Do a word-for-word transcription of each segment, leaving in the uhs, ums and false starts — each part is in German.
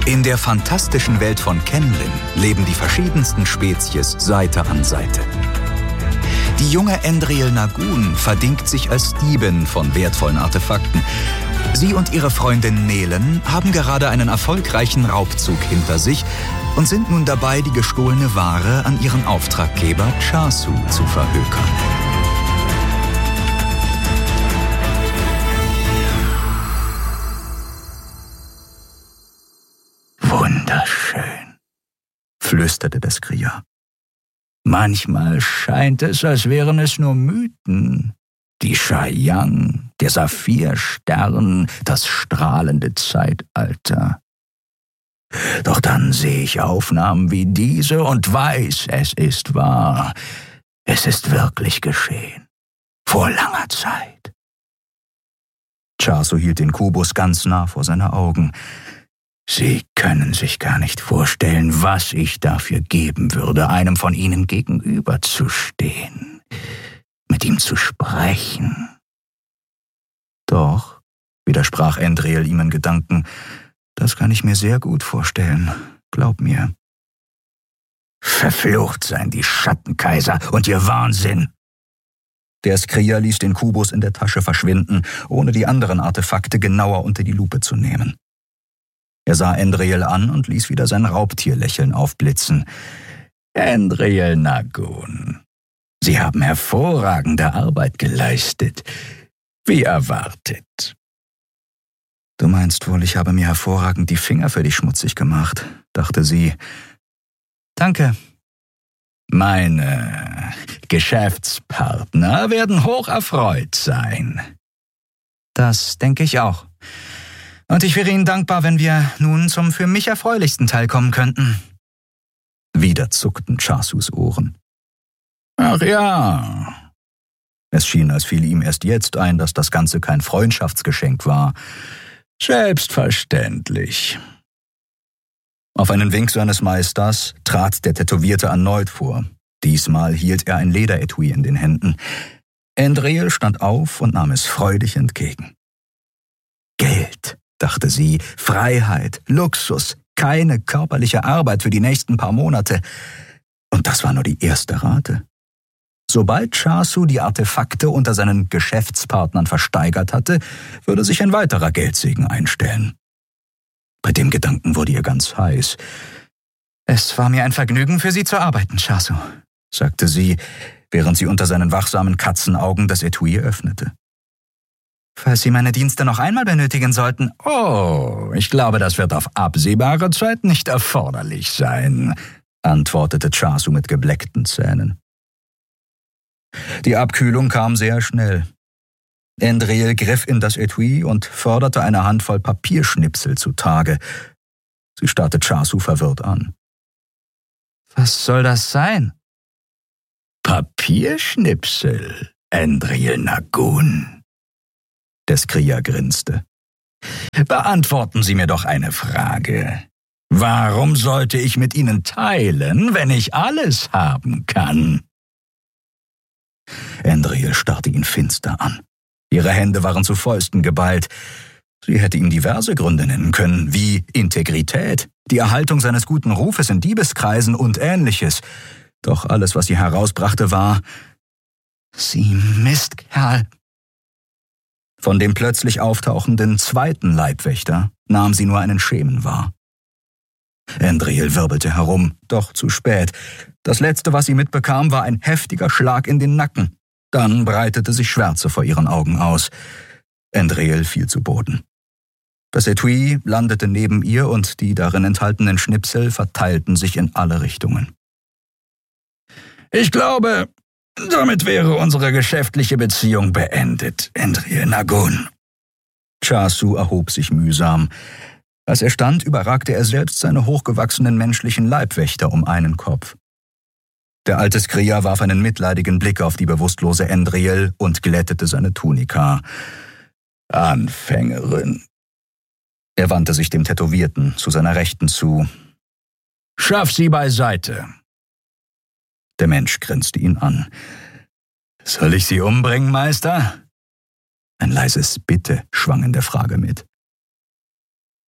In der fantastischen Welt von Kenlin leben die verschiedensten Spezies Seite an Seite. Die junge Endriel Nagun verdingt sich als Diebin von wertvollen Artefakten. Sie und ihre Freundin Nelen haben gerade einen erfolgreichen Raubzug hinter sich und sind nun dabei, die gestohlene Ware an ihren Auftraggeber Chasu zu verhökern. Wunderschön, flüsterte der Skrilla. Manchmal scheint es, als wären es nur Mythen. Die Shayang, der Saphirstern, das strahlende Zeitalter. Doch dann sehe ich Aufnahmen wie diese und weiß, es ist wahr. Es ist wirklich geschehen. Vor langer Zeit. Chasu hielt den Kubus ganz nah vor seine Augen. Sie können sich gar nicht vorstellen, was ich dafür geben würde, einem von Ihnen gegenüberzustehen, mit ihm zu sprechen. Doch, widersprach Endriel ihm in Gedanken, das kann ich mir sehr gut vorstellen, glaub mir. Verflucht seien die Schattenkaiser und ihr Wahnsinn! Der Skrilla ließ den Kubus in der Tasche verschwinden, ohne die anderen Artefakte genauer unter die Lupe zu nehmen. Er sah Endriel an und ließ wieder sein Raubtierlächeln aufblitzen. Endriel Nagun, Sie haben hervorragende Arbeit geleistet, wie erwartet. Du meinst wohl, ich habe mir hervorragend die Finger für dich schmutzig gemacht, dachte sie. Danke. Meine Geschäftspartner werden hoch erfreut sein. Das denke ich auch. Und ich wäre Ihnen dankbar, wenn wir nun zum für mich erfreulichsten Teil kommen könnten. Wieder zuckten Chasus Ohren. Ach ja. Es schien, als fiele ihm erst jetzt ein, dass das Ganze kein Freundschaftsgeschenk war. Selbstverständlich. Auf einen Wink seines Meisters trat der Tätowierte erneut vor. Diesmal hielt er ein Lederetui in den Händen. Endriel stand auf und nahm es freudig entgegen. Geld, dachte sie, Freiheit, Luxus, keine körperliche Arbeit für die nächsten paar Monate. Und das war nur die erste Rate. Sobald Chasu die Artefakte unter seinen Geschäftspartnern versteigert hatte, würde sich ein weiterer Geldsegen einstellen. Bei dem Gedanken wurde ihr ganz heiß. »Es war mir ein Vergnügen, für Sie zu arbeiten, Chasu«, sagte sie, während sie unter seinen wachsamen Katzenaugen das Etui öffnete. »Falls Sie meine Dienste noch einmal benötigen sollten...« »Oh, ich glaube, das wird auf absehbare Zeit nicht erforderlich sein«, antwortete Chasu mit gebleckten Zähnen. Die Abkühlung kam sehr schnell. Endriel griff in das Etui und förderte eine Handvoll Papierschnipsel zutage. Sie starrte Chasu verwirrt an. »Was soll das sein?« »Papierschnipsel, Endriel Nagun.« Der Skrilla grinste. »Beantworten Sie mir doch eine Frage. Warum sollte ich mit Ihnen teilen, wenn ich alles haben kann?« Endriel starrte ihn finster an. Ihre Hände waren zu Fäusten geballt. Sie hätte ihm diverse Gründe nennen können, wie Integrität, die Erhaltung seines guten Rufes in Diebeskreisen und Ähnliches. Doch alles, was sie herausbrachte, war: »Sie Mistkerl.« Von dem plötzlich auftauchenden zweiten Leibwächter nahm sie nur einen Schemen wahr. Endriel wirbelte herum, doch zu spät. Das Letzte, was sie mitbekam, war ein heftiger Schlag in den Nacken. Dann breitete sich Schwärze vor ihren Augen aus. Endriel fiel zu Boden. Das Etui landete neben ihr und die darin enthaltenen Schnipsel verteilten sich in alle Richtungen. »Ich glaube, damit wäre unsere geschäftliche Beziehung beendet, Endriel Nagun.« Chasu erhob sich mühsam. Als er stand, überragte er selbst seine hochgewachsenen menschlichen Leibwächter um einen Kopf. Der alte Skrilla warf einen mitleidigen Blick auf die bewusstlose Endriel und glättete seine Tunika. »Anfängerin.« Er wandte sich dem Tätowierten zu seiner Rechten zu. »Schaff sie beiseite.« Der Mensch grinste ihn an. »Soll ich sie umbringen, Meister?« Ein leises Bitte schwang in der Frage mit.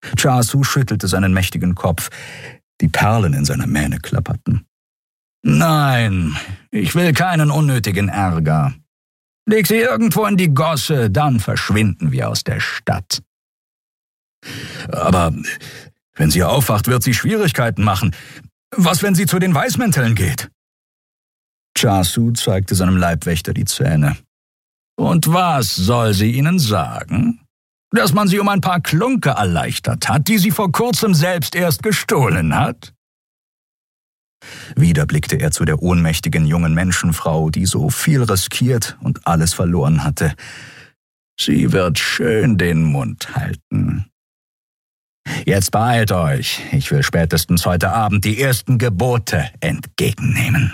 Chasu schüttelte seinen mächtigen Kopf. Die Perlen in seiner Mähne klapperten. »Nein, ich will keinen unnötigen Ärger. Leg sie irgendwo in die Gosse, dann verschwinden wir aus der Stadt.« »Aber wenn sie aufwacht, wird sie Schwierigkeiten machen. Was, wenn sie zu den Weißmänteln geht?« Chasu zeigte seinem Leibwächter die Zähne. »Und was soll sie ihnen sagen? Dass man sie um ein paar Klunke erleichtert hat, die sie vor kurzem selbst erst gestohlen hat?« Wieder blickte er zu der ohnmächtigen jungen Menschenfrau, die so viel riskiert und alles verloren hatte. »Sie wird schön den Mund halten. Jetzt beeilt euch, ich will spätestens heute Abend die ersten Gebote entgegennehmen.«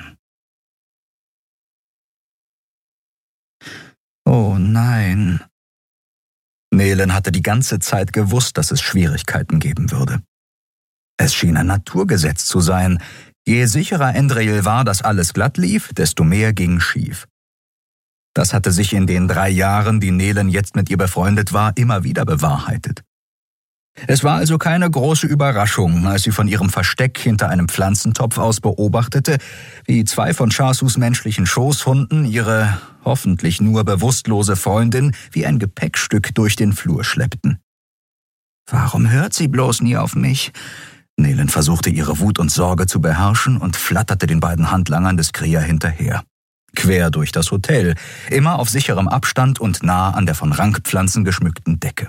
Oh nein. Nehlen hatte die ganze Zeit gewusst, dass es Schwierigkeiten geben würde. Es schien ein Naturgesetz zu sein. Je sicherer Endril war, dass alles glatt lief, desto mehr ging schief. Das hatte sich in den drei Jahren, die Nehlen jetzt mit ihr befreundet war, immer wieder bewahrheitet. Es war also keine große Überraschung, als sie von ihrem Versteck hinter einem Pflanzentopf aus beobachtete, wie zwei von Chasus menschlichen Schoßhunden ihre hoffentlich nur bewusstlose Freundin wie ein Gepäckstück durch den Flur schleppten. »Warum hört sie bloß nie auf mich?« Nehlen versuchte ihre Wut und Sorge zu beherrschen und flatterte den beiden Handlangern des Kria hinterher. Quer durch das Hotel, immer auf sicherem Abstand und nah an der von Rankpflanzen geschmückten Decke.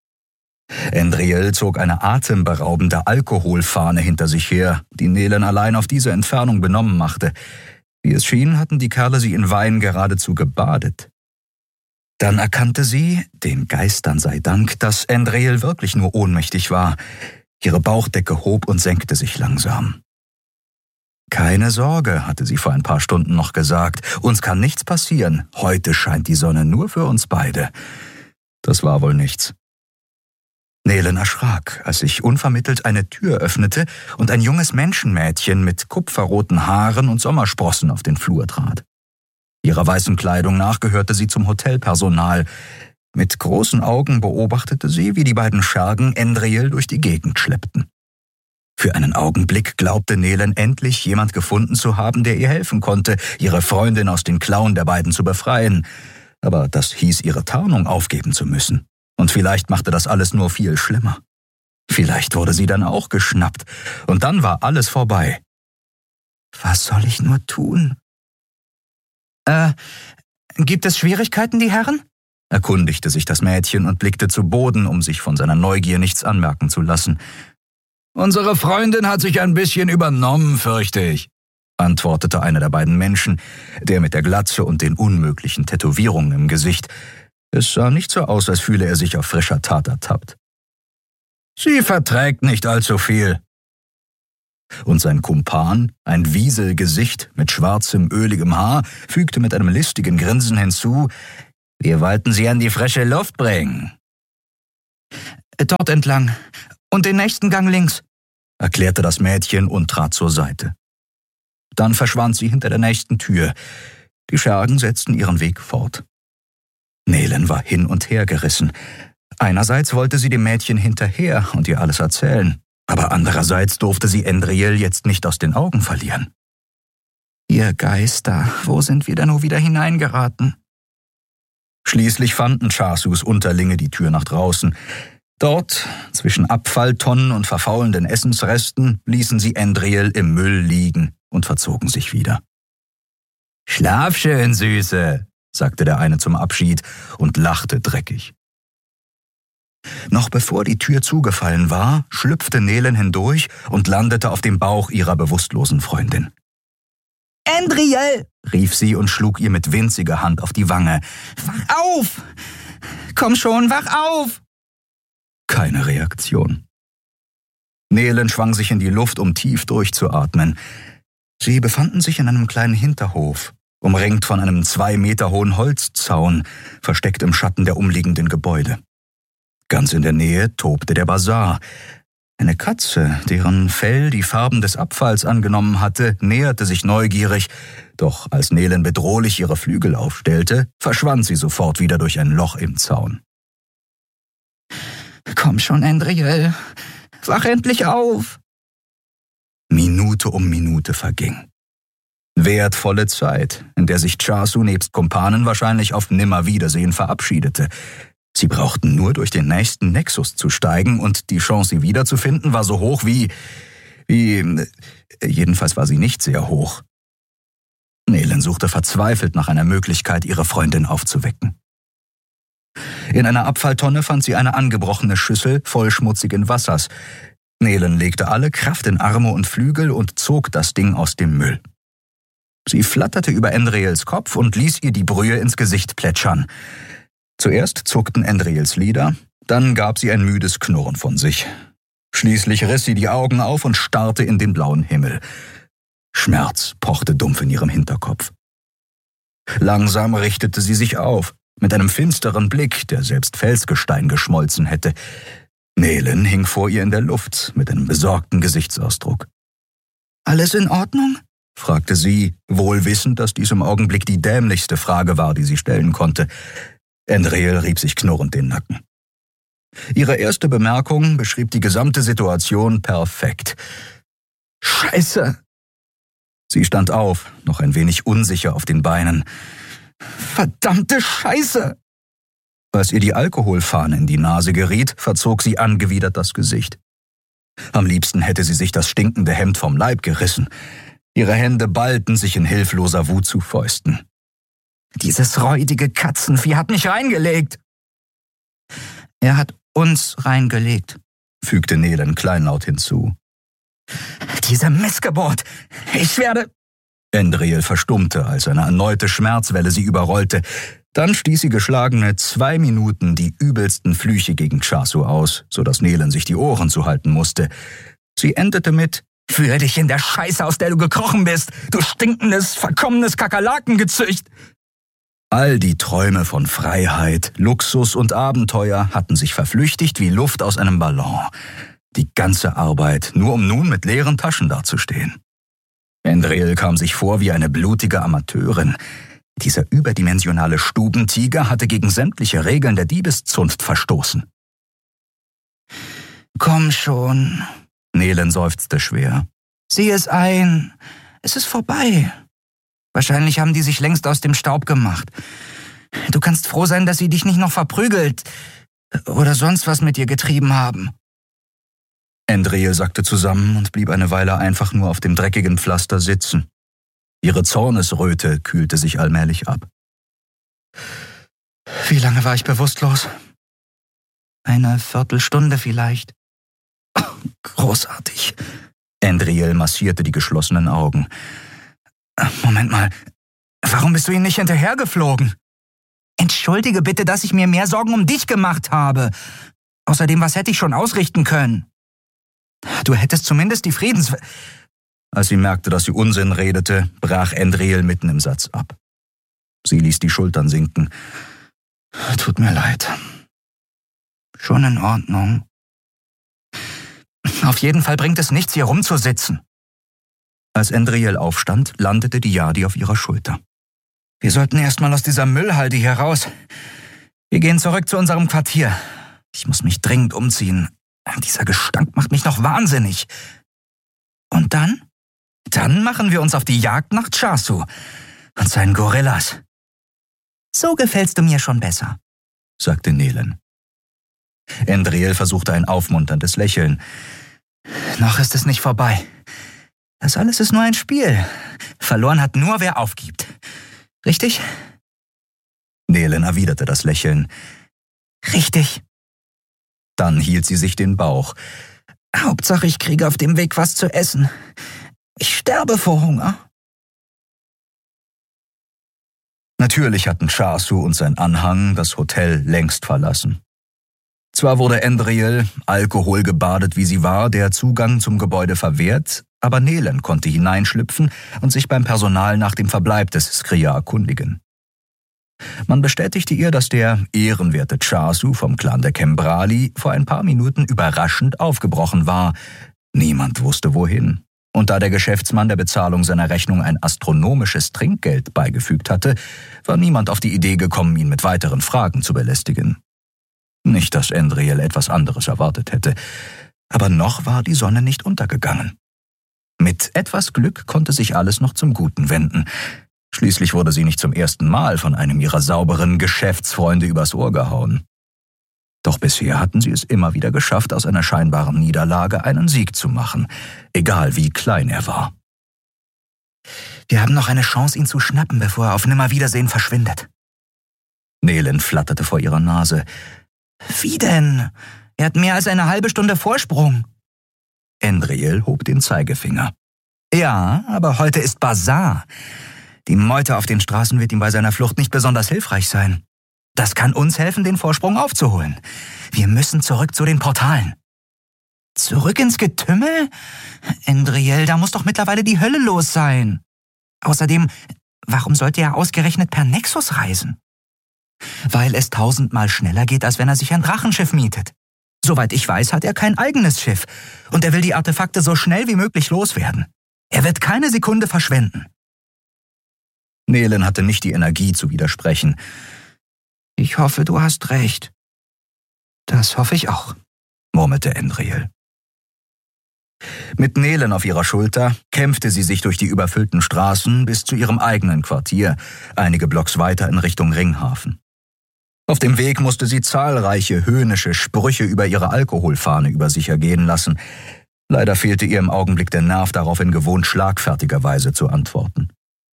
Endril zog eine atemberaubende Alkoholfahne hinter sich her, die Nehlen allein auf diese Entfernung benommen machte. Wie es schien, hatten die Kerle sie in Wein geradezu gebadet. Dann erkannte sie, den Geistern sei Dank, dass Endril wirklich nur ohnmächtig war. Ihre Bauchdecke hob und senkte sich langsam. »Keine Sorge«, hatte sie vor ein paar Stunden noch gesagt, »uns kann nichts passieren. Heute scheint die Sonne nur für uns beide.« Das war wohl nichts. Nehlen erschrak, als sich unvermittelt eine Tür öffnete und ein junges Menschenmädchen mit kupferroten Haaren und Sommersprossen auf den Flur trat. Ihrer weißen Kleidung nach gehörte sie zum Hotelpersonal. Mit großen Augen beobachtete sie, wie die beiden Schergen Endril durch die Gegend schleppten. Für einen Augenblick glaubte Nehlen endlich jemand gefunden zu haben, der ihr helfen konnte, ihre Freundin aus den Klauen der beiden zu befreien. Aber das hieß, ihre Tarnung aufgeben zu müssen. Und vielleicht machte das alles nur viel schlimmer. Vielleicht wurde sie dann auch geschnappt, und dann war alles vorbei. Was soll ich nur tun? Äh, gibt es Schwierigkeiten, die Herren? Erkundigte sich das Mädchen und blickte zu Boden, um sich von seiner Neugier nichts anmerken zu lassen. »Unsere Freundin hat sich ein bisschen übernommen, fürchte ich«, antwortete einer der beiden Menschen, der mit der Glatze und den unmöglichen Tätowierungen im Gesicht. Es sah nicht so aus, als fühle er sich auf frischer Tat ertappt. »Sie verträgt nicht allzu viel.« Und sein Kumpan, ein Wieselgesicht mit schwarzem, öligem Haar, fügte mit einem listigen Grinsen hinzu, »Wir wollten Sie an die frische Luft bringen.« »Dort entlang und den nächsten Gang links«, erklärte das Mädchen und trat zur Seite. Dann verschwand sie hinter der nächsten Tür. Die Schergen setzten ihren Weg fort. Nehlen war hin und her gerissen. Einerseits wollte sie dem Mädchen hinterher und ihr alles erzählen, aber andererseits durfte sie Endril jetzt nicht aus den Augen verlieren. »Ihr Geister, wo sind wir denn nur wieder hineingeraten?« Schließlich fanden Chasus Unterlinge die Tür nach draußen. Dort, zwischen Abfalltonnen und verfaulenden Essensresten, ließen sie Endril im Müll liegen und verzogen sich wieder. »Schlaf schön, Süße«, sagte der eine zum Abschied und lachte dreckig. Noch bevor die Tür zugefallen war, schlüpfte Nehlen hindurch und landete auf dem Bauch ihrer bewusstlosen Freundin. »Endril«, rief sie und schlug ihr mit winziger Hand auf die Wange. »Wach auf! Komm schon, wach auf!« Keine Reaktion. Nehlen schwang sich in die Luft, um tief durchzuatmen. Sie befanden sich in einem kleinen Hinterhof, umringt von einem zwei Meter hohen Holzzaun, versteckt im Schatten der umliegenden Gebäude. Ganz in der Nähe tobte der Basar. Eine Katze, deren Fell die Farben des Abfalls angenommen hatte, näherte sich neugierig, doch als Nehlen bedrohlich ihre Flügel aufstellte, verschwand sie sofort wieder durch ein Loch im Zaun. Komm schon, Endriel. Wach endlich auf. Minute um Minute verging. Wertvolle Zeit, in der sich Chasu nebst Kumpanen wahrscheinlich auf Nimmerwiedersehen verabschiedete. Sie brauchten nur durch den nächsten Nexus zu steigen und die Chance, sie wiederzufinden, war so hoch wie... wie... jedenfalls war sie nicht sehr hoch. Nelen suchte verzweifelt nach einer Möglichkeit, ihre Freundin aufzuwecken. In einer Abfalltonne fand sie eine angebrochene Schüssel voll schmutzigen Wassers. Nelen legte alle Kraft in Arme und Flügel und zog das Ding aus dem Müll. Sie flatterte über Endriels Kopf und ließ ihr die Brühe ins Gesicht plätschern. Zuerst zuckten Endriels Lider, dann gab sie ein müdes Knurren von sich. Schließlich riss sie die Augen auf und starrte in den blauen Himmel. Schmerz pochte dumpf in ihrem Hinterkopf. Langsam richtete sie sich auf, mit einem finsteren Blick, der selbst Felsgestein geschmolzen hätte. Nelen hing vor ihr in der Luft, mit einem besorgten Gesichtsausdruck. »Alles in Ordnung?« fragte sie, wohl wissend, dass dies im Augenblick die dämlichste Frage war, die sie stellen konnte. Endriel rieb sich knurrend den Nacken. Ihre erste Bemerkung beschrieb die gesamte Situation perfekt. »Scheiße!« Sie stand auf, noch ein wenig unsicher auf den Beinen. »Verdammte Scheiße!« Als ihr die Alkoholfahne in die Nase geriet, verzog sie angewidert das Gesicht. Am liebsten hätte sie sich das stinkende Hemd vom Leib gerissen. Ihre Hände ballten sich in hilfloser Wut zu Fäusten. »Dieses räudige Katzenvieh hat mich reingelegt!« »Er hat uns reingelegt«, fügte Nelen kleinlaut hinzu. »Diese Missgeburt! Ich werde...« Endriel verstummte, als eine erneute Schmerzwelle sie überrollte. Dann stieß sie geschlagene zwei Minuten die übelsten Flüche gegen Chasu aus, sodass Nelen sich die Ohren zuhalten musste. Sie endete mit: »Fühl dich in der Scheiße, aus der du gekrochen bist, du stinkendes, verkommenes Kakerlakengezücht!« All die Träume von Freiheit, Luxus und Abenteuer hatten sich verflüchtigt wie Luft aus einem Ballon. Die ganze Arbeit, nur um nun mit leeren Taschen dazustehen. Endriel kam sich vor wie eine blutige Amateurin. Dieser überdimensionale Stubentiger hatte gegen sämtliche Regeln der Diebeszunft verstoßen. »Komm schon«, Nelen seufzte schwer. »Sieh es ein. Es ist vorbei. Wahrscheinlich haben die sich längst aus dem Staub gemacht. Du kannst froh sein, dass sie dich nicht noch verprügelt oder sonst was mit dir getrieben haben.« Endriel sackte zusammen und blieb eine Weile einfach nur auf dem dreckigen Pflaster sitzen. Ihre Zornesröte kühlte sich allmählich ab. »Wie lange war ich bewusstlos? Eine Viertelstunde vielleicht.« »Großartig.« Endriel massierte die geschlossenen Augen. »Moment mal, warum bist du ihnen nicht hinterhergeflogen? Entschuldige bitte, dass ich mir mehr Sorgen um dich gemacht habe. Außerdem, was hätte ich schon ausrichten können? Du hättest zumindest die Friedens...« Als sie merkte, dass sie Unsinn redete, brach Endriel mitten im Satz ab. Sie ließ die Schultern sinken. »Tut mir leid. Schon in Ordnung. Auf jeden Fall bringt es nichts, hier rumzusitzen.« Als Endriel aufstand, landete die Yadi auf ihrer Schulter. »Wir sollten erst mal aus dieser Müllhalde hier raus. Wir gehen zurück zu unserem Quartier. Ich muss mich dringend umziehen. Dieser Gestank macht mich noch wahnsinnig. Und dann? Dann machen wir uns auf die Jagd nach Chasu und seinen Gorillas.« »So gefällst du mir schon besser«, sagte Nelen. Endriel versuchte ein aufmunterndes Lächeln. »Noch ist es nicht vorbei. Das alles ist nur ein Spiel. Verloren hat nur, wer aufgibt. Richtig?« Nelen erwiderte das Lächeln. »Richtig.« Dann hielt sie sich den Bauch. »Hauptsache, ich kriege auf dem Weg was zu essen. Ich sterbe vor Hunger.« Natürlich hatten Chasu und sein Anhang das Hotel längst verlassen. Zwar wurde Endriel, alkoholgebadet wie sie war, der Zugang zum Gebäude verwehrt, aber Nelen konnte hineinschlüpfen und sich beim Personal nach dem Verbleib des Skria erkundigen. Man bestätigte ihr, dass der ehrenwerte Chasu vom Clan der Kembrali vor ein paar Minuten überraschend aufgebrochen war. Niemand wusste wohin. Und da der Geschäftsmann der Bezahlung seiner Rechnung ein astronomisches Trinkgeld beigefügt hatte, war niemand auf die Idee gekommen, ihn mit weiteren Fragen zu belästigen. Nicht, dass Endriel etwas anderes erwartet hätte, aber noch war die Sonne nicht untergegangen. Mit etwas Glück konnte sich alles noch zum Guten wenden. Schließlich wurde sie nicht zum ersten Mal von einem ihrer sauberen Geschäftsfreunde übers Ohr gehauen. Doch bisher hatten sie es immer wieder geschafft, aus einer scheinbaren Niederlage einen Sieg zu machen, egal wie klein er war. Wir haben noch eine Chance, ihn zu schnappen, bevor er auf Nimmerwiedersehen verschwindet. Nelen flatterte vor ihrer Nase. Wie denn? Er hat mehr als eine halbe Stunde Vorsprung. Endriel hob den Zeigefinger. Ja, aber heute ist Basar. Die Meute auf den Straßen wird ihm bei seiner Flucht nicht besonders hilfreich sein. Das kann uns helfen, den Vorsprung aufzuholen. Wir müssen zurück zu den Portalen. Zurück ins Getümmel? Endriel, da muss doch mittlerweile die Hölle los sein. Außerdem, warum sollte er ausgerechnet per Nexus reisen? Weil es tausendmal schneller geht, als wenn er sich ein Drachenschiff mietet. Soweit ich weiß, hat er kein eigenes Schiff. Und er will die Artefakte so schnell wie möglich loswerden. Er wird keine Sekunde verschwenden. Nelen hatte nicht die Energie zu widersprechen. Ich hoffe, du hast recht. Das hoffe ich auch, murmelte Endriel. Mit Nelen auf ihrer Schulter kämpfte sie sich durch die überfüllten Straßen bis zu ihrem eigenen Quartier, einige Blocks weiter in Richtung Ringhafen. Auf dem Weg musste sie zahlreiche höhnische Sprüche über ihre Alkoholfahne über sich ergehen lassen. Leider fehlte ihr im Augenblick der Nerv, darauf in gewohnt schlagfertiger Weise zu antworten.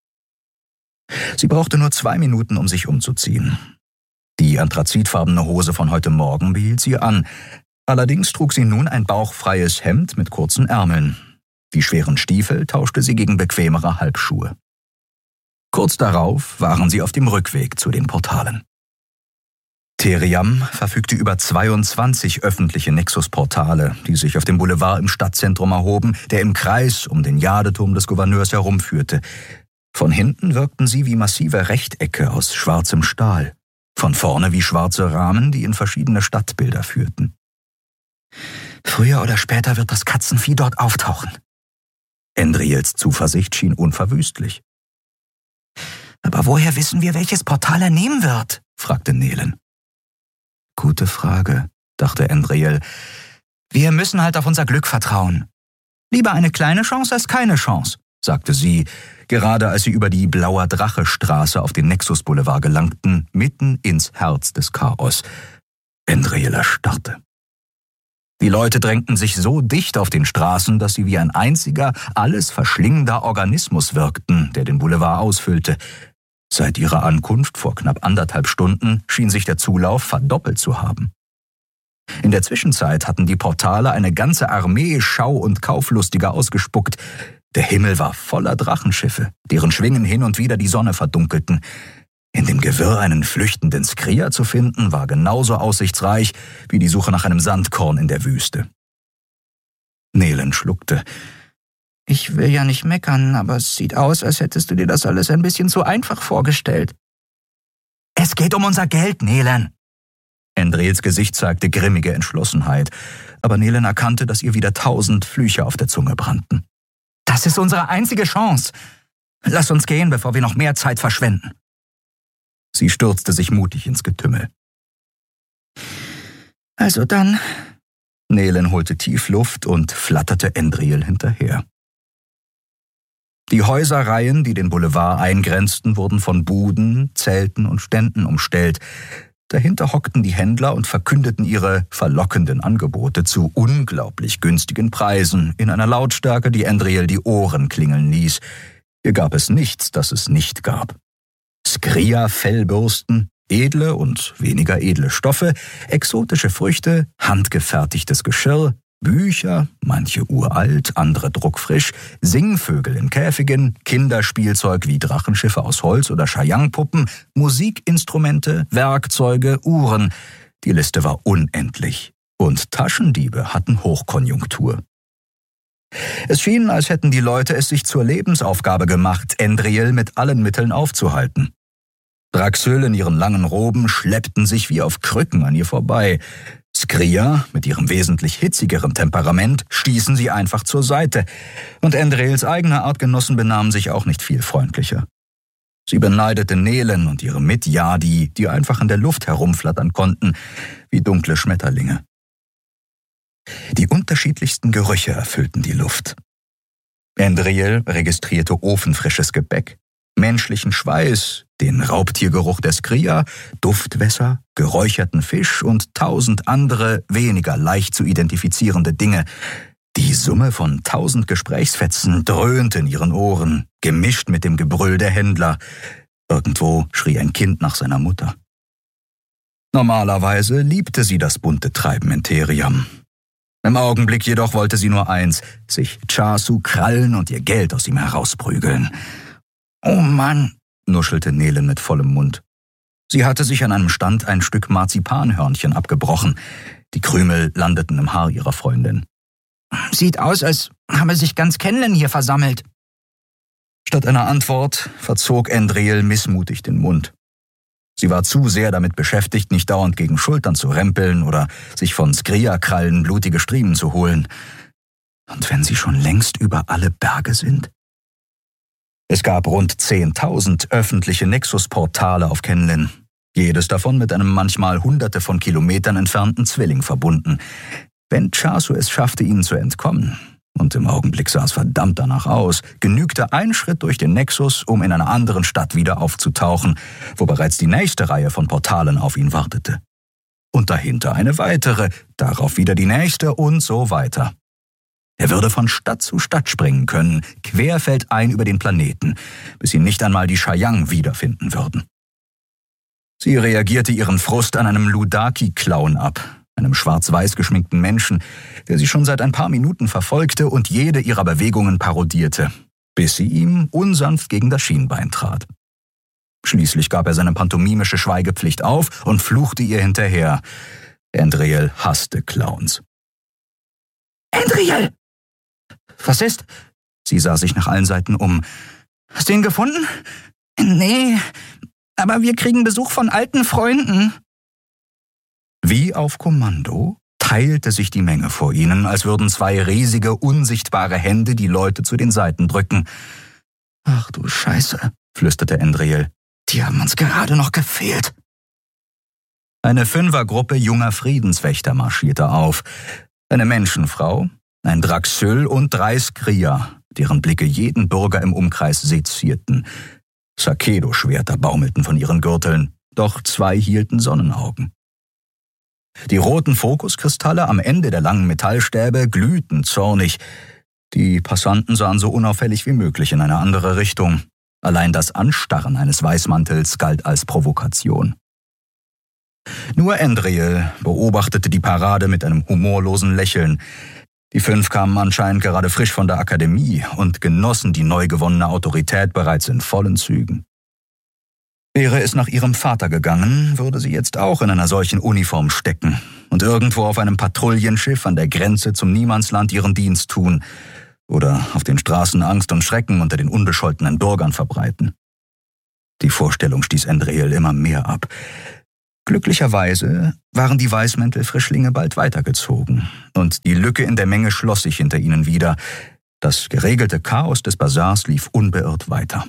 Sie brauchte nur zwei Minuten, um sich umzuziehen. Die anthrazitfarbene Hose von heute Morgen behielt sie an. Allerdings trug sie nun ein bauchfreies Hemd mit kurzen Ärmeln. Die schweren Stiefel tauschte sie gegen bequemere Halbschuhe. Kurz darauf waren sie auf dem Rückweg zu den Portalen. Teriam verfügte über zweiundzwanzig öffentliche Nexus-Portale, die sich auf dem Boulevard im Stadtzentrum erhoben, der im Kreis um den Jadeturm des Gouverneurs herumführte. Von hinten wirkten sie wie massive Rechtecke aus schwarzem Stahl, von vorne wie schwarze Rahmen, die in verschiedene Stadtbilder führten. Früher oder später wird das Katzenvieh dort auftauchen. Endriels Zuversicht schien unverwüstlich. Aber woher wissen wir, welches Portal er nehmen wird? Fragte Nelen. Gute Frage, dachte Endriel. Wir müssen halt auf unser Glück vertrauen. Lieber eine kleine Chance als keine Chance, sagte sie, gerade als sie über die Blauer Drache-Straße auf den Nexus-Boulevard gelangten, mitten ins Herz des Chaos. Endriel erstarrte. Die Leute drängten sich so dicht auf den Straßen, dass sie wie ein einziger, alles verschlingender Organismus wirkten, der den Boulevard ausfüllte. Seit ihrer Ankunft vor knapp anderthalb Stunden schien sich der Zulauf verdoppelt zu haben. In der Zwischenzeit hatten die Portale eine ganze Armee Schau- und Kauflustiger ausgespuckt. Der Himmel war voller Drachenschiffe, deren Schwingen hin und wieder die Sonne verdunkelten. In dem Gewirr einen flüchtenden Skria zu finden, war genauso aussichtsreich wie die Suche nach einem Sandkorn in der Wüste. Nelen schluckte. Ich will ja nicht meckern, aber es sieht aus, als hättest du dir das alles ein bisschen zu einfach vorgestellt. Es geht um unser Geld, Nelen. Endriels Gesicht zeigte grimmige Entschlossenheit, aber Nelen erkannte, dass ihr wieder tausend Flüche auf der Zunge brannten. Das ist unsere einzige Chance. Lass uns gehen, bevor wir noch mehr Zeit verschwenden. Sie stürzte sich mutig ins Getümmel. Also dann. Nelen holte tief Luft und flatterte Endriel hinterher. Die Häuserreihen, die den Boulevard eingrenzten, wurden von Buden, Zelten und Ständen umstellt. Dahinter hockten die Händler und verkündeten ihre verlockenden Angebote zu unglaublich günstigen Preisen in einer Lautstärke, die Endriel die Ohren klingeln ließ. Hier gab es nichts, das es nicht gab. Skria-Fellbürsten, edle und weniger edle Stoffe, exotische Früchte, handgefertigtes Geschirr, Bücher, manche uralt, andere druckfrisch, Singvögel in Käfigen, Kinderspielzeug wie Drachenschiffe aus Holz oder Shayang-Puppen, Musikinstrumente, Werkzeuge, Uhren. Die Liste war unendlich. Und Taschendiebe hatten Hochkonjunktur. Es schien, als hätten die Leute es sich zur Lebensaufgabe gemacht, Endriel mit allen Mitteln aufzuhalten. Draxöl in ihren langen Roben schleppten sich wie auf Krücken an ihr vorbei. Skria, mit ihrem wesentlich hitzigeren Temperament, stießen sie einfach zur Seite. Und Endriels eigene Artgenossen benahmen sich auch nicht viel freundlicher. Sie beneidete Nelen und ihre Mitjadi, die einfach in der Luft herumflattern konnten, wie dunkle Schmetterlinge. Die unterschiedlichsten Gerüche erfüllten die Luft. Endriel registrierte ofenfrisches Gebäck, menschlichen Schweiß, den Raubtiergeruch der Skria, Duftwässer, geräucherten Fisch und tausend andere, weniger leicht zu identifizierende Dinge. Die Summe von tausend Gesprächsfetzen dröhnte in ihren Ohren, gemischt mit dem Gebrüll der Händler. Irgendwo schrie ein Kind nach seiner Mutter. Normalerweise liebte sie das bunte Treiben in Theriam. Im Augenblick jedoch wollte sie nur eins, sich Chasu krallen und ihr Geld aus ihm herausprügeln. »Oh Mann«, nuschelte Nelen mit vollem Mund. Sie hatte sich an einem Stand ein Stück Marzipanhörnchen abgebrochen. Die Krümel landeten im Haar ihrer Freundin. »Sieht aus, als habe sich ganz Kenlen hier versammelt.« Statt einer Antwort verzog Endriel missmutig den Mund. Sie war zu sehr damit beschäftigt, nicht dauernd gegen Schultern zu rempeln oder sich von Skria-Krallen blutige Striemen zu holen. Und wenn sie schon längst über alle Berge sind? Es gab rund zehntausend öffentliche Nexus-Portale auf Kenlen, jedes davon mit einem manchmal hunderte von Kilometern entfernten Zwilling verbunden. Wenn Chasu es schaffte, ihnen zu entkommen, und im Augenblick sah es verdammt danach aus, genügte ein Schritt durch den Nexus, um in einer anderen Stadt wieder aufzutauchen, wo bereits die nächste Reihe von Portalen auf ihn wartete. Und dahinter eine weitere, darauf wieder die nächste und so weiter. Er würde von Stadt zu Stadt springen können, querfeldein über den Planeten, bis ihn nicht einmal die Shayang wiederfinden würden. Sie reagierte ihren Frust an einem Ludaki-Clown ab, einem schwarz-weiß geschminkten Menschen, der sie schon seit ein paar Minuten verfolgte und jede ihrer Bewegungen parodierte, bis sie ihm unsanft gegen das Schienbein trat. Schließlich gab er seine pantomimische Schweigepflicht auf und fluchte ihr hinterher. Endriel hasste Clowns. »Endriel!« »Was ist?« Sie sah sich nach allen Seiten um. »Hast du ihn gefunden?« »Nee, aber wir kriegen Besuch von alten Freunden.« Wie auf Kommando teilte sich die Menge vor ihnen, als würden zwei riesige, unsichtbare Hände die Leute zu den Seiten drücken. »Ach du Scheiße«, flüsterte Endriel. »Die haben uns gerade noch gefehlt.« Eine Fünfergruppe junger Friedenswächter marschierte auf. Eine Menschenfrau, ein Draxyl und drei Skria, deren Blicke jeden Bürger im Umkreis sezierten. Sakedo-Schwerter baumelten von ihren Gürteln, doch zwei hielten Sonnenaugen. Die roten Fokuskristalle am Ende der langen Metallstäbe glühten zornig. Die Passanten sahen so unauffällig wie möglich in eine andere Richtung. Allein das Anstarren eines Weißmantels galt als Provokation. Nur Endriel beobachtete die Parade mit einem humorlosen Lächeln. Die fünf kamen anscheinend gerade frisch von der Akademie und genossen die neu gewonnene Autorität bereits in vollen Zügen. Wäre es nach ihrem Vater gegangen, würde sie jetzt auch in einer solchen Uniform stecken und irgendwo auf einem Patrouillenschiff an der Grenze zum Niemandsland ihren Dienst tun oder auf den Straßen Angst und Schrecken unter den unbescholtenen Bürgern verbreiten. Die Vorstellung stieß Endriel immer mehr ab. Glücklicherweise waren die Weißmäntelfrischlinge bald weitergezogen und die Lücke in der Menge schloss sich hinter ihnen wieder. Das geregelte Chaos des Bazars lief unbeirrt weiter.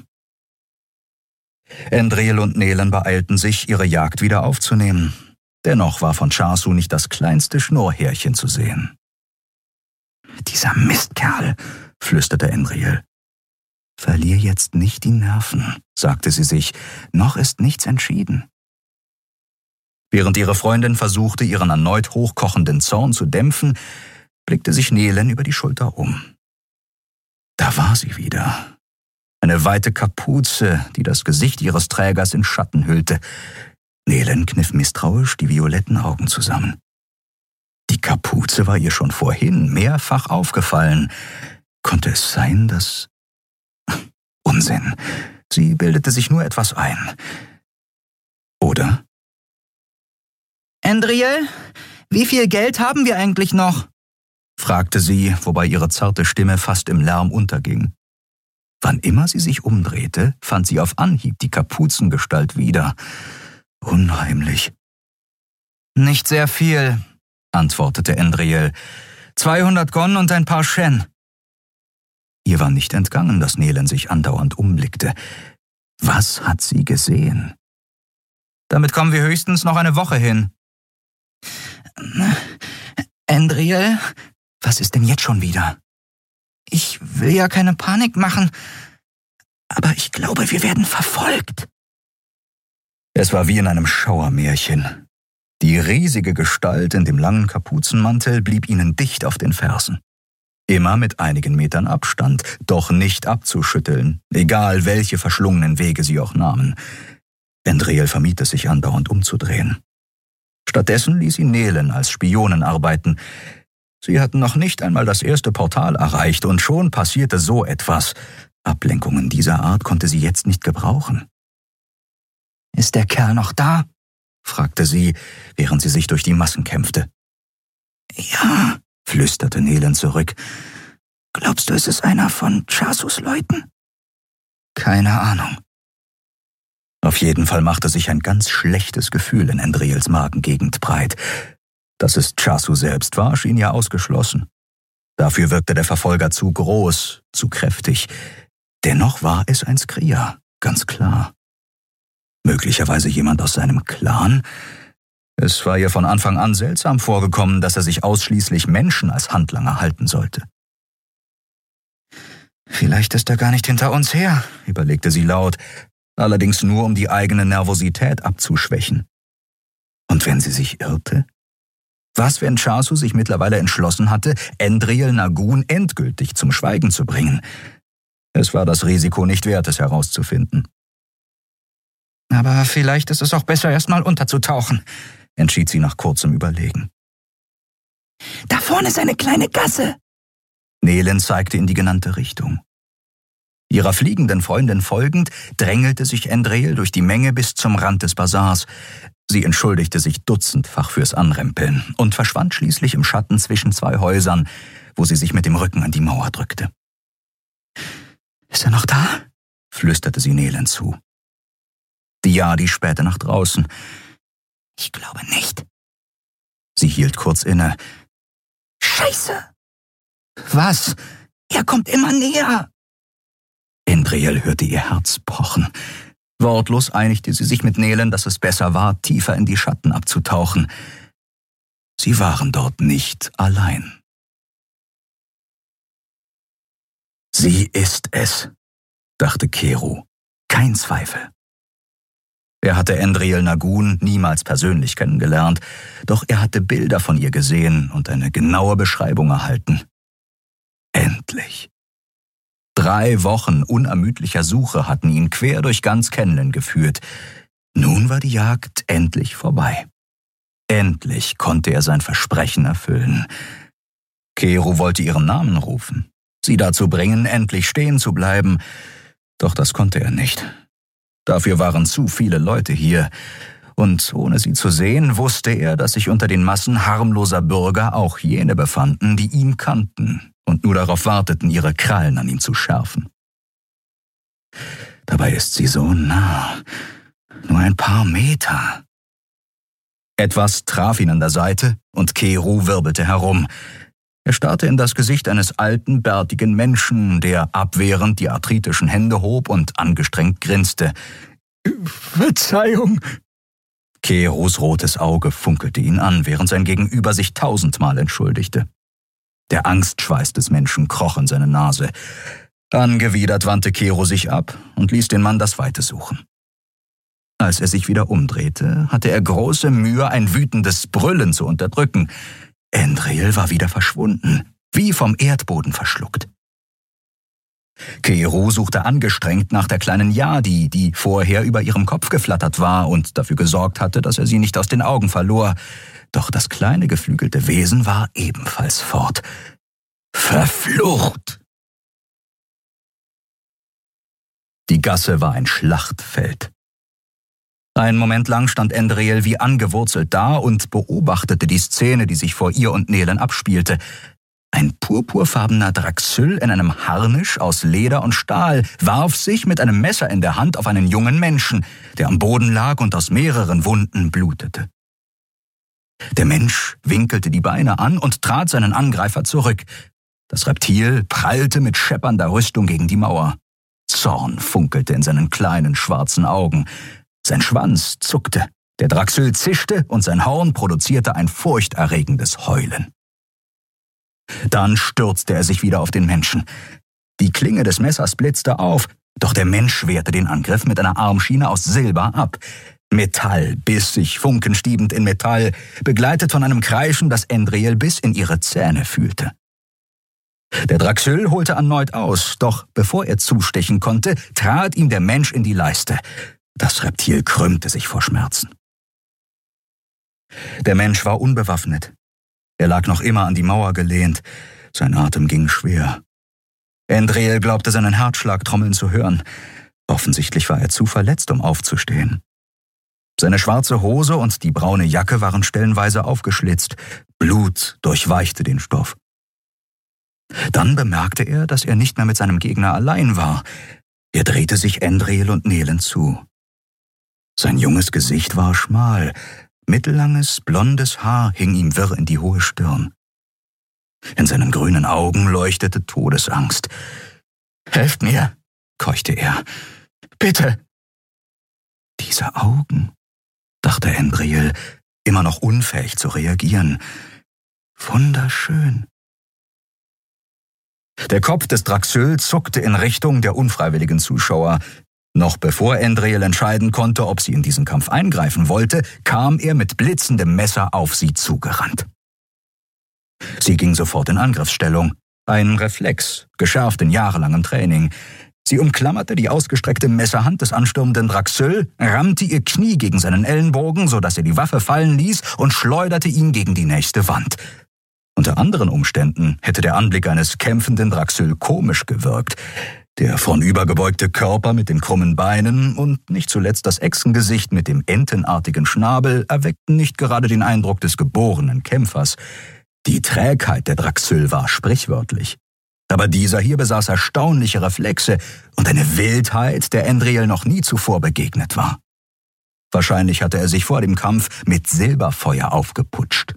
Endriel und Nelen beeilten sich, ihre Jagd wieder aufzunehmen. Dennoch war von Chasu nicht das kleinste Schnurrhärchen zu sehen. »Dieser Mistkerl«, flüsterte Endriel. »Verlier jetzt nicht die Nerven«, sagte sie sich, »noch ist nichts entschieden.« Während ihre Freundin versuchte, ihren erneut hochkochenden Zorn zu dämpfen, blickte sich Nelen über die Schulter um. Da war sie wieder. Eine weite Kapuze, die das Gesicht ihres Trägers in Schatten hüllte. Nelen kniff misstrauisch die violetten Augen zusammen. Die Kapuze war ihr schon vorhin mehrfach aufgefallen. Konnte es sein, dass... Unsinn. Sie bildete sich nur etwas ein. Oder? »Endriel, wie viel Geld haben wir eigentlich noch?« fragte sie, wobei ihre zarte Stimme fast im Lärm unterging. Wann immer sie sich umdrehte, fand sie auf Anhieb die Kapuzengestalt wieder. Unheimlich. »Nicht sehr viel«, antwortete Endriel. »zweihundert Gon und ein paar Shen.« Ihr war nicht entgangen, dass Nelen sich andauernd umblickte. Was hat sie gesehen? Damit kommen wir höchstens noch eine Woche hin. Andriel, was ist denn jetzt schon wieder? Ich will ja keine Panik machen, aber ich glaube, wir werden verfolgt. Es war wie in einem Schauermärchen. Die riesige Gestalt in dem langen Kapuzenmantel blieb ihnen dicht auf den Fersen. Immer mit einigen Metern Abstand, doch nicht abzuschütteln, egal welche verschlungenen Wege sie auch nahmen. Andriel vermied es sich andauernd umzudrehen. Stattdessen ließ sie Nelen als Spionin arbeiten. Sie hatten noch nicht einmal das erste Portal erreicht und schon passierte so etwas. Ablenkungen dieser Art konnte sie jetzt nicht gebrauchen. »Ist der Kerl noch da?« fragte sie, während sie sich durch die Massen kämpfte. »Ja«, flüsterte Nelen zurück. »Glaubst du, es ist einer von Chasus Leuten?« »Keine Ahnung.« Auf jeden Fall machte sich ein ganz schlechtes Gefühl in Andriels Magengegend breit. Dass es Chasu selbst war, schien ja ausgeschlossen. Dafür wirkte der Verfolger zu groß, zu kräftig. Dennoch war es ein Skria, ganz klar. Möglicherweise jemand aus seinem Clan? Es war ihr von Anfang an seltsam vorgekommen, dass er sich ausschließlich Menschen als Handlanger halten sollte. »Vielleicht ist er gar nicht hinter uns her«, überlegte sie laut, allerdings nur um die eigene Nervosität abzuschwächen. Und wenn sie sich irrte? Was, wenn Chasu sich mittlerweile entschlossen hatte, Andriel Nagun endgültig zum Schweigen zu bringen? Es war das Risiko nicht wert, es herauszufinden. »Aber vielleicht ist es auch besser, erstmal unterzutauchen«, entschied sie nach kurzem Überlegen. »Da vorne ist eine kleine Gasse.« Nelen zeigte in die genannte Richtung. Ihrer fliegenden Freundin folgend drängelte sich Andriel durch die Menge bis zum Rand des Bazars. Sie entschuldigte sich dutzendfach fürs Anrempeln und verschwand schließlich im Schatten zwischen zwei Häusern, wo sie sich mit dem Rücken an die Mauer drückte. »Ist er noch da?« flüsterte sie Nelen zu. Die Yadi spähte nach draußen. »Ich glaube nicht.« Sie hielt kurz inne. »Scheiße!« »Was? Er kommt immer näher!« Andriel hörte ihr Herz pochen. Wortlos einigte sie sich mit Nelen, dass es besser war, tiefer in die Schatten abzutauchen. Sie waren dort nicht allein. »Sie ist es«, dachte Kero. Kein Zweifel. Er hatte Andriel Nagun niemals persönlich kennengelernt, doch er hatte Bilder von ihr gesehen und eine genaue Beschreibung erhalten. Endlich. Drei Wochen unermüdlicher Suche hatten ihn quer durch ganz Kenlen geführt. Nun war die Jagd endlich vorbei. Endlich konnte er sein Versprechen erfüllen. Kero wollte ihren Namen rufen, sie dazu bringen, endlich stehen zu bleiben, doch das konnte er nicht. Dafür waren zu viele Leute hier, und ohne sie zu sehen, wusste er, dass sich unter den Massen harmloser Bürger auch jene befanden, die ihn kannten und nur darauf warteten, ihre Krallen an ihm zu schärfen. Dabei ist sie so nah, nur ein paar Meter. Etwas traf ihn an der Seite, und Kero wirbelte herum. Er starrte in das Gesicht eines alten, bärtigen Menschen, der abwehrend die arthritischen Hände hob und angestrengt grinste. »Verzeihung!« Keros rotes Auge funkelte ihn an, während sein Gegenüber sich tausendmal entschuldigte. Der Angstschweiß des Menschen kroch in seine Nase. Angewidert wandte Kero sich ab und ließ den Mann das Weite suchen. Als er sich wieder umdrehte, hatte er große Mühe, ein wütendes Brüllen zu unterdrücken. Andriel war wieder verschwunden, wie vom Erdboden verschluckt. Kero suchte angestrengt nach der kleinen Yadi, die vorher über ihrem Kopf geflattert war und dafür gesorgt hatte, dass er sie nicht aus den Augen verlor. Doch das kleine geflügelte Wesen war ebenfalls fort. Verflucht! Die Gasse war ein Schlachtfeld. Einen Moment lang stand Andriel wie angewurzelt da und beobachtete die Szene, die sich vor ihr und Nelen abspielte. Ein purpurfarbener Draxyl in einem Harnisch aus Leder und Stahl warf sich mit einem Messer in der Hand auf einen jungen Menschen, der am Boden lag und aus mehreren Wunden blutete. Der Mensch winkelte die Beine an und trat seinen Angreifer zurück. Das Reptil prallte mit scheppernder Rüstung gegen die Mauer. Zorn funkelte in seinen kleinen schwarzen Augen. Sein Schwanz zuckte, der Draxyl zischte und sein Horn produzierte ein furchterregendes Heulen. Dann stürzte er sich wieder auf den Menschen. Die Klinge des Messers blitzte auf, doch der Mensch wehrte den Angriff mit einer Armschiene aus Silber ab. Metall biss sich funkenstiebend in Metall, begleitet von einem Kreischen, das Endriel bis in ihre Zähne fühlte. Der Draxyl holte erneut aus, doch bevor er zustechen konnte, trat ihm der Mensch in die Leiste. Das Reptil krümmte sich vor Schmerzen. Der Mensch war unbewaffnet. Er lag noch immer an die Mauer gelehnt. Sein Atem ging schwer. Endriel glaubte, seinen Herzschlag trommeln zu hören. Offensichtlich war er zu verletzt, um aufzustehen. Seine schwarze Hose und die braune Jacke waren stellenweise aufgeschlitzt. Blut durchweichte den Stoff. Dann bemerkte er, dass er nicht mehr mit seinem Gegner allein war. Er drehte sich Endriel und Nelen zu. Sein junges Gesicht war schmal. Mittellanges, blondes Haar hing ihm wirr in die hohe Stirn. In seinen grünen Augen leuchtete Todesangst. »Helft mir«, keuchte er. »Bitte!« »Diese Augen«, dachte Endriel, immer noch unfähig zu reagieren. »Wunderschön.« Der Kopf des Draxyl zuckte in Richtung der unfreiwilligen Zuschauer. Noch bevor Endriel entscheiden konnte, ob sie in diesen Kampf eingreifen wollte, kam er mit blitzendem Messer auf sie zugerannt. Sie ging sofort in Angriffsstellung. Ein Reflex, geschärft in jahrelangem Training. Sie umklammerte die ausgestreckte Messerhand des anstürmenden Draxyl, rammte ihr Knie gegen seinen Ellenbogen, sodass er die Waffe fallen ließ und schleuderte ihn gegen die nächste Wand. Unter anderen Umständen hätte der Anblick eines kämpfenden Draxyl komisch gewirkt. Der vornübergebeugte Körper mit den krummen Beinen und nicht zuletzt das Echsengesicht mit dem entenartigen Schnabel erweckten nicht gerade den Eindruck des geborenen Kämpfers. Die Trägheit der Draxyl war sprichwörtlich. Aber dieser hier besaß erstaunliche Reflexe und eine Wildheit, der Endriel noch nie zuvor begegnet war. Wahrscheinlich hatte er sich vor dem Kampf mit Silberfeuer aufgeputscht.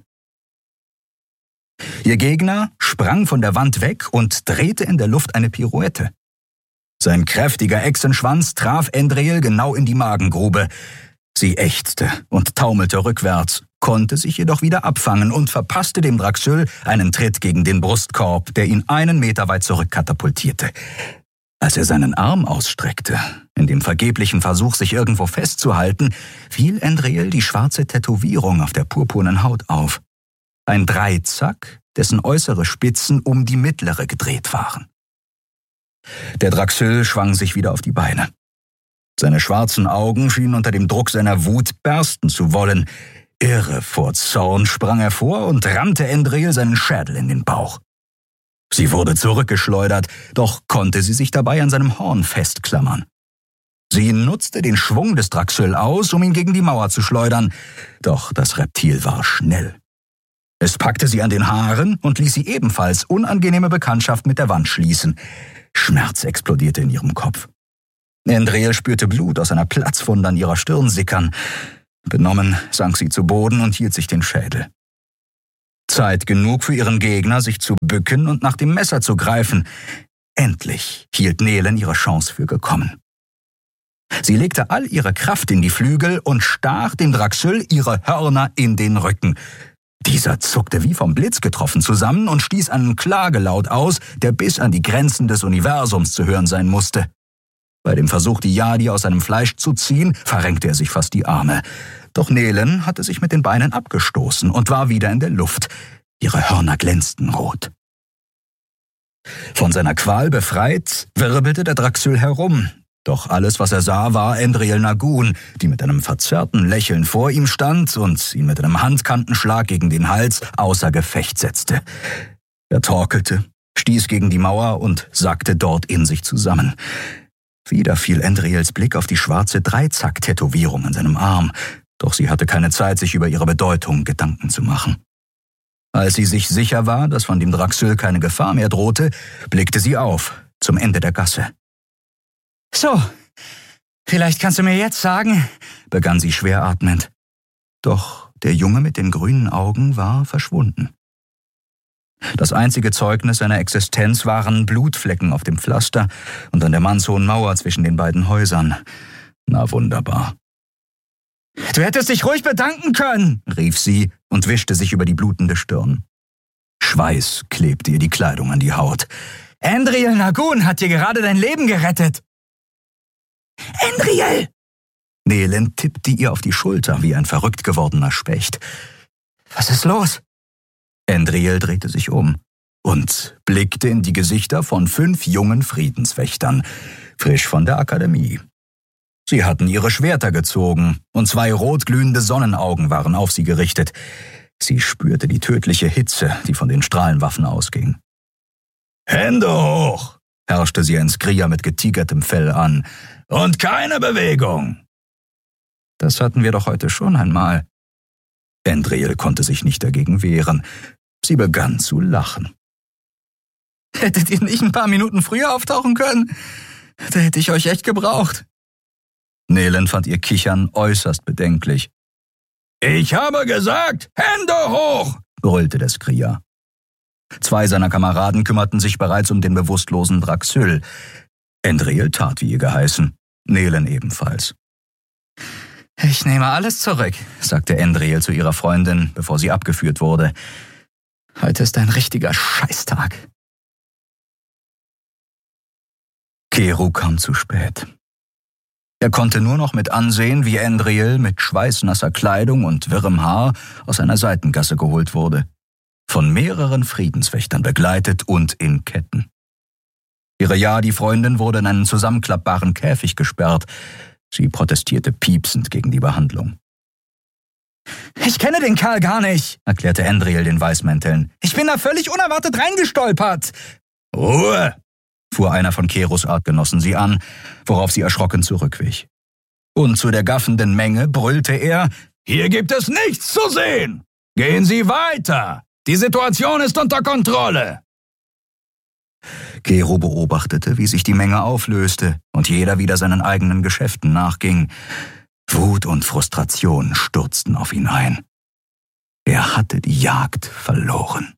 Ihr Gegner sprang von der Wand weg und drehte in der Luft eine Pirouette. Sein kräftiger Echsenschwanz traf Endriel genau in die Magengrube. Sie ächzte und taumelte rückwärts, konnte sich jedoch wieder abfangen und verpasste dem Draxyl einen Tritt gegen den Brustkorb, der ihn einen Meter weit zurückkatapultierte. Als er seinen Arm ausstreckte, in dem vergeblichen Versuch, sich irgendwo festzuhalten, fiel Endriel die schwarze Tätowierung auf der purpurnen Haut auf. Ein Dreizack, dessen äußere Spitzen um die mittlere gedreht waren. Der Draxyl schwang sich wieder auf die Beine. Seine schwarzen Augen schienen unter dem Druck seiner Wut bersten zu wollen. Irre vor Zorn sprang er vor und rammte Endriel seinen Schädel in den Bauch. Sie wurde zurückgeschleudert, doch konnte sie sich dabei an seinem Horn festklammern. Sie nutzte den Schwung des Draxyl aus, um ihn gegen die Mauer zu schleudern, doch das Reptil war schnell. Es packte sie an den Haaren und ließ sie ebenfalls unangenehme Bekanntschaft mit der Wand schließen. Schmerz explodierte in ihrem Kopf. Endriel spürte Blut aus einer Platzwunde an ihrer Stirn sickern. Benommen sank sie zu Boden und hielt sich den Schädel. Zeit genug für ihren Gegner, sich zu bücken und nach dem Messer zu greifen. Endlich hielt Nelen ihre Chance für gekommen. Sie legte all ihre Kraft in die Flügel und stach dem Draxyl ihre Hörner in den Rücken. Dieser zuckte wie vom Blitz getroffen zusammen und stieß einen Klagelaut aus, der bis an die Grenzen des Universums zu hören sein musste. Bei dem Versuch, die Yadi aus seinem Fleisch zu ziehen, verrenkte er sich fast die Arme. Doch Nelen hatte sich mit den Beinen abgestoßen und war wieder in der Luft. Ihre Hörner glänzten rot. Von seiner Qual befreit, wirbelte der Draxyl herum. Doch alles, was er sah, war Endriel Nagun, die mit einem verzerrten Lächeln vor ihm stand und ihn mit einem Handkantenschlag gegen den Hals außer Gefecht setzte. Er torkelte, stieß gegen die Mauer und sackte dort in sich zusammen. Wieder fiel Endriels Blick auf die schwarze Dreizack-Tätowierung an seinem Arm, doch sie hatte keine Zeit, sich über ihre Bedeutung Gedanken zu machen. Als sie sich sicher war, dass von dem Draxyl keine Gefahr mehr drohte, blickte sie auf, zum Ende der Gasse. »So, vielleicht kannst du mir jetzt sagen«, begann sie schwer atmend. Doch der Junge mit den grünen Augen war verschwunden. Das einzige Zeugnis seiner Existenz waren Blutflecken auf dem Pflaster und an der mannshohen Mauer zwischen den beiden Häusern. Na wunderbar. »Du hättest dich ruhig bedanken können«, rief sie und wischte sich über die blutende Stirn. Schweiß klebte ihr die Kleidung an die Haut. »Andriel Nagun hat dir gerade dein Leben gerettet.« »Andriel!« Nehlen tippte ihr auf die Schulter wie ein verrückt gewordener Specht. »Was ist los?« Andriel drehte sich um und blickte in die Gesichter von fünf jungen Friedenswächtern, frisch von der Akademie. Sie hatten ihre Schwerter gezogen, und zwei rotglühende Sonnenaugen waren auf sie gerichtet. Sie spürte die tödliche Hitze, die von den Strahlenwaffen ausging. »Hände hoch«, herrschte sie ein Skria mit getigertem Fell an, »und keine Bewegung!« »Das hatten wir doch heute schon einmal.« Andriel konnte sich nicht dagegen wehren. Sie begann zu lachen. »Hättet ihr nicht ein paar Minuten früher auftauchen können? Da hätte ich euch echt gebraucht.« Nehlen fand ihr Kichern äußerst bedenklich. »Ich habe gesagt, Hände hoch«, brüllte der Skria. Zwei seiner Kameraden kümmerten sich bereits um den bewusstlosen Draxyl. Andriel tat, wie ihr geheißen, Nehlen ebenfalls. »Ich nehme alles zurück«, sagte Andriel zu ihrer Freundin, bevor sie abgeführt wurde. »Heute ist ein richtiger Scheißtag.« Kero kam zu spät. Er konnte nur noch mit ansehen, wie Andriel mit schweißnasser Kleidung und wirrem Haar aus einer Seitengasse geholt wurde. Von mehreren Friedenswächtern begleitet und in Ketten. Ihre Ja-die-Freundin wurde in einen zusammenklappbaren Käfig gesperrt. Sie protestierte piepsend gegen die Behandlung. »Ich kenne den Kerl gar nicht«, erklärte Andriel den Weißmänteln. »Ich bin da völlig unerwartet reingestolpert.« »Ruhe«, fuhr einer von Keros Artgenossen sie an, worauf sie erschrocken zurückwich. Und zu der gaffenden Menge brüllte er, »Hier gibt es nichts zu sehen! Gehen Sie weiter! Die Situation ist unter Kontrolle!« Kero beobachtete, wie sich die Menge auflöste und jeder wieder seinen eigenen Geschäften nachging. Wut und Frustration stürzten auf ihn ein. Er hatte die Jagd verloren.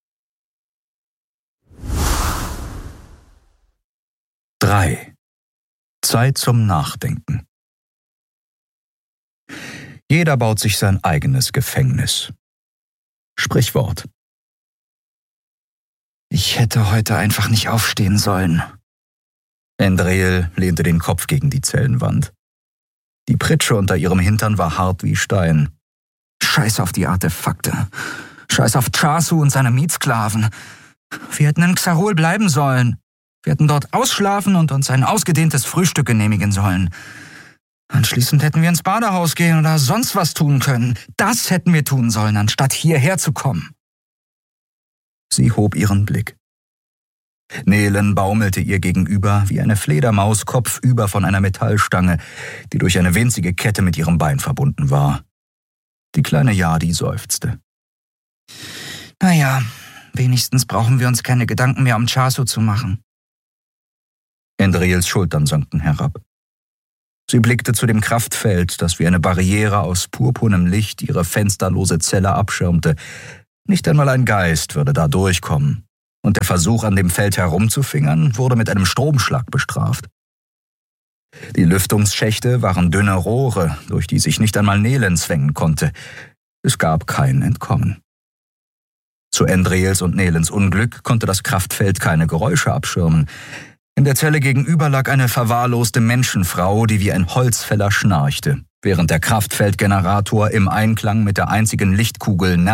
drei. Zeit zum Nachdenken. Jeder baut sich sein eigenes Gefängnis. Sprichwort. »Ich hätte heute einfach nicht aufstehen sollen.« Andriel lehnte den Kopf gegen die Zellenwand. Die Pritsche unter ihrem Hintern war hart wie Stein. »Scheiß auf die Artefakte. Scheiß auf Chasu und seine Mietsklaven. Wir hätten in Xarol bleiben sollen. Wir hätten dort ausschlafen und uns ein ausgedehntes Frühstück genehmigen sollen. Anschließend hätten wir ins Badehaus gehen oder sonst was tun können. Das hätten wir tun sollen, anstatt hierher zu kommen.« Sie hob ihren Blick. Nehlen baumelte ihr gegenüber wie eine Fledermaus kopfüber von einer Metallstange, die durch eine winzige Kette mit ihrem Bein verbunden war. Die kleine Yadi seufzte. »Naja, wenigstens brauchen wir uns keine Gedanken mehr um Chasu zu machen.« Andriels Schultern sanken herab. Sie blickte zu dem Kraftfeld, das wie eine Barriere aus purpurnem Licht ihre fensterlose Zelle abschirmte. Nicht einmal ein Geist würde da durchkommen, und der Versuch, an dem Feld herumzufingern, wurde mit einem Stromschlag bestraft. Die Lüftungsschächte waren dünne Rohre, durch die sich nicht einmal Nehlen zwängen konnte. Es gab kein Entkommen. Zu Andriels und Nehlens Unglück konnte das Kraftfeld keine Geräusche abschirmen. In der Zelle gegenüber lag eine verwahrloste Menschenfrau, die wie ein Holzfäller schnarchte, während der Kraftfeldgenerator im Einklang mit der einzigen Lichtkugel